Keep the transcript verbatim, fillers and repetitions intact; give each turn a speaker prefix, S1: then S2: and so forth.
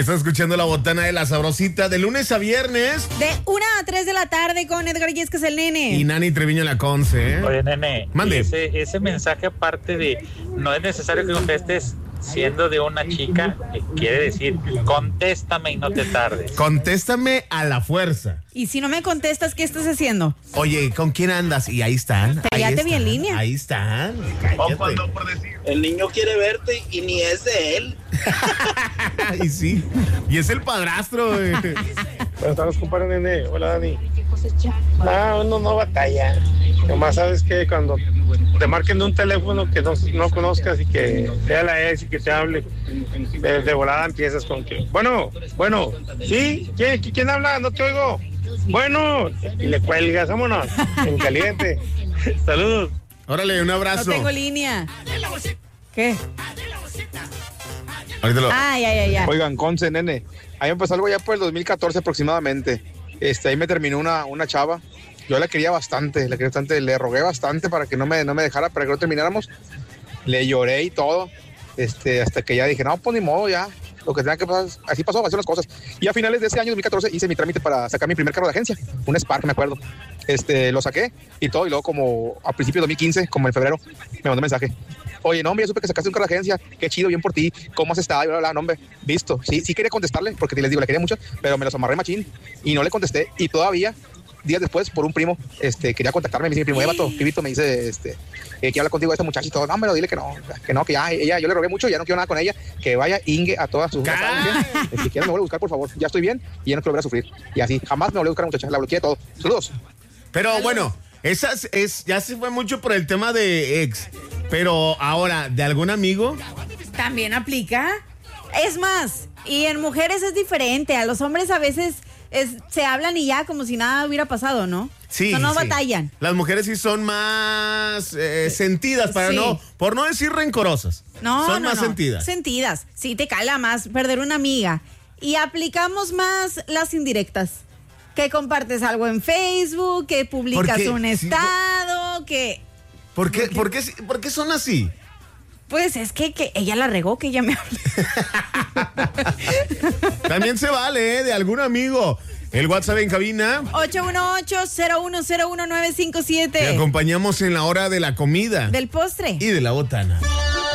S1: Estás escuchando La Botana de la Sabrosita de lunes a viernes.
S2: De una a tres de la tarde con Edgar Yescas, el nene.
S1: Y Nani Treviño la Conce, ¿eh?
S3: Oye, nene,
S1: Mande.
S3: Ese, ese mensaje aparte de no es necesario que contestes siendo de una chica, eh, quiere decir contéstame y no te tardes.
S1: Contéstame a la fuerza.
S2: Y si no me contestas, ¿qué estás haciendo?
S1: Oye, ¿con quién andas? Y ahí están.
S2: Te
S1: ahí
S2: te vi en
S1: están,
S2: línea.
S1: Ahí están.
S4: O cuando por decir, el niño quiere verte y ni es de él.
S1: Y sí. Y es el padrastro, güey.
S5: Buenas tardes, compadre nene. Hola, Dani. Ah, uno no batalla. Nomás sabes que cuando te marquen de un teléfono que no, no conozcas y que sea la ex y que te hable, de, de volada empiezas con que, bueno, bueno, ¿sí? ¿Quién, quién habla? No te oigo. Bueno, y le cuelgas, vámonos, en caliente. Saludos.
S1: Órale, un abrazo.
S2: No tengo línea. ¿Qué?
S1: Ahorita lo...
S2: Ay, ay, ay, ay.
S6: Oigan, Conce, nene, a mí me pasó algo ya por el dos mil catorce aproximadamente. Este, ahí me terminó una, una chava. Yo la quería bastante, la quería bastante, le rogué bastante para que no me, no me dejara, para que no termináramos. Le lloré y todo, este, hasta que ya dije, no, pues ni modo, ya, lo que tenga que pasar, así pasó, así las cosas. Y a finales de ese año, dos mil catorce, hice mi trámite para sacar mi primer carro de agencia, un Spark, me acuerdo. Este, lo saqué y todo, y luego como a principios de dos mil quince, como en febrero, me mandó un mensaje. Oye, no, hombre, ya supe que sacaste un carro de agencia, qué chido, bien por ti, ¿cómo has estado? Y bla, bla, bla, no, hombre, visto. Sí, sí quería contestarle, porque les digo, le quería mucho, pero me los amarré machín y no le contesté. Y todavía, días después, por un primo, este, quería contactarme, me dice mi primo, Evato, Pibito, me dice, este, eh, quiero hablar contigo de esta muchacha y todo. No, pero dile que no, que no, que ya, ella, yo le rogué mucho, ya no quiero nada con ella, que vaya ingue a todas sus... Si quieren me vuelve a buscar, por favor, ya estoy bien y ya no quiero volver a sufrir. Y así, jamás me volví a buscar a muchacha, la bloqueé de todo. Saludos.
S1: Pero bueno, esas es, ya se fue mucho por el tema de ex. Pero ahora, ¿de algún amigo?
S2: ¿También aplica? Es más, y en mujeres es diferente. A los hombres a veces es, se hablan y ya como si nada hubiera pasado, ¿no?
S1: Sí.
S2: No, no
S1: sí.
S2: batallan.
S1: Las mujeres sí son más eh, sentidas, para
S2: Sí.
S1: no, por no decir rencorosas.
S2: No,
S1: son
S2: no,
S1: más
S2: no.
S1: sentidas.
S2: Sentidas. Sí, te cala más perder una amiga. Y aplicamos más las indirectas. Que compartes algo en Facebook, que publicas
S1: Porque,
S2: un
S1: sí,
S2: estado, que...
S1: ¿Por qué, por, qué, ¿Por qué son así?
S2: Pues es que, que ella la regó, que ella me hable.
S1: También se vale, ¿eh? De algún amigo. El WhatsApp en cabina.
S2: ocho uno ocho, cero uno cero uno, nueve cinco siete.
S1: Te acompañamos en la hora de la comida.
S2: Del postre.
S1: Y de la botana.